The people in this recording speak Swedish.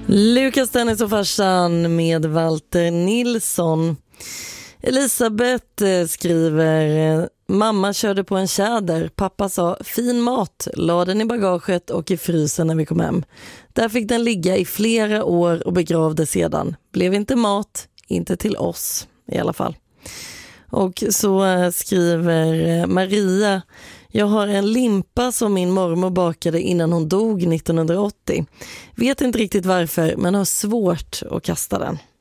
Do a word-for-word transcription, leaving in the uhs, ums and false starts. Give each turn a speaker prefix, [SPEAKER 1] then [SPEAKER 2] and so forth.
[SPEAKER 1] Lukas Dennis och farsan med Walter Nilsson. Elisabeth skriver: mamma körde på en tjäder. Pappa sa fin mat, la den i bagaget och i frysen när vi kom hem. Där fick den ligga i flera år och begravde sedan. Blev inte mat, inte till oss i alla fall. Och så skriver Maria: jag har en limpa som min mormor bakade innan hon dog nittonhundraåttio. Vet inte riktigt varför, men har svårt att kasta den.